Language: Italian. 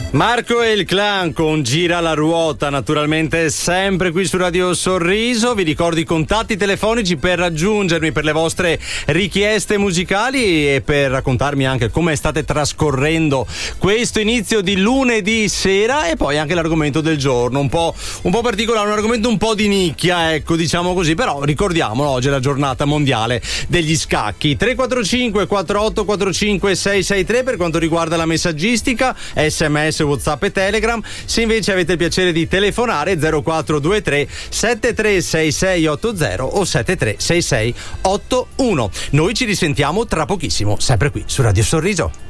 Marco e il clan con Gira la ruota, naturalmente sempre qui su Radio Sorriso. Vi ricordo i contatti telefonici per raggiungermi per le vostre richieste musicali e per raccontarmi anche come state trascorrendo questo inizio di lunedì sera, e poi anche l'argomento del giorno, un po' particolare, un argomento un po' di nicchia, ecco, diciamo così, però ricordiamolo, oggi è la giornata mondiale degli scacchi. 345 4845 663 per quanto riguarda la messaggistica, SMS, WhatsApp e Telegram. Se invece avete il piacere di telefonare, 0423 736680 o 736681. Noi ci risentiamo tra pochissimo, sempre qui su Radio Sorriso.